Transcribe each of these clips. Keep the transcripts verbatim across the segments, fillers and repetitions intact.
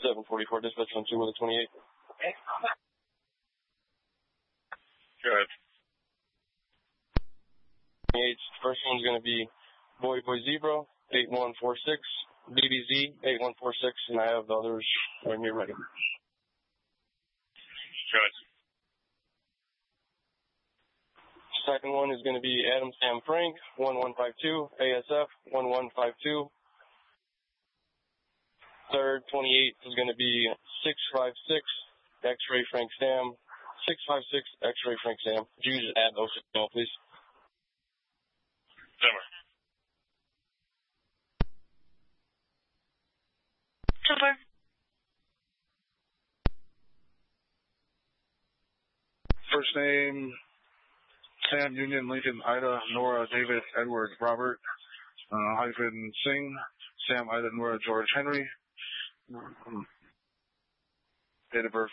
seven forty-four, dispatch on two with a twenty-eight. Okay. Good. twenty-eight, first one's going to be Boy Boy Zebra, eight one four six, B B Z, eight one four six, and I have the others when you're ready. Good. Second one is going to be Adam Sam Frank, one one five two, A S F, one one five two. Third, twenty-eight, is going to be six five six, X-Ray Frank Sam, six five six, X-Ray Frank Sam. Could you just add those to the call, please? Zimmer. Super. First name, Sam, Union, Lincoln, Ida, Nora, David, Edward, Robert, uh, hyphen, Singh, Sam, Ida, Nora, George, Henry. Um, date of birth.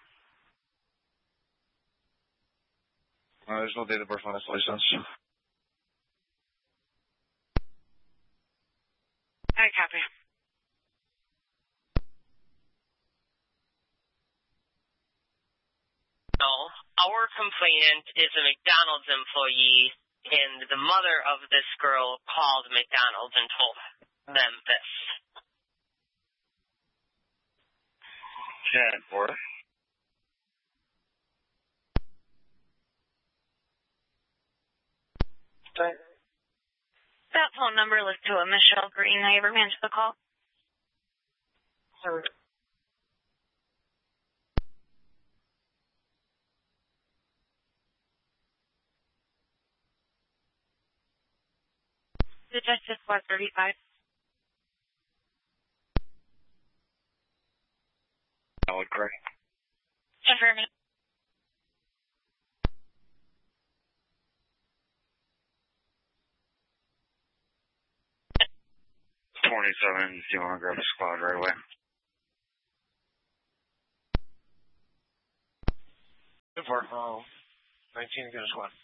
Uh, there's no date of birth on this license. I copy. No, our complainant is a McDonald's employee, and the mother of this girl called McDonald's and told them this. ten four. That phone number was to a Michelle Green. I ever answered the call? Sir. Detective four thirty-five. Valid, correct. Affirmative. twenty-seven, do you want to grab the squad right away? Good for, oh, nineteen, get a squad.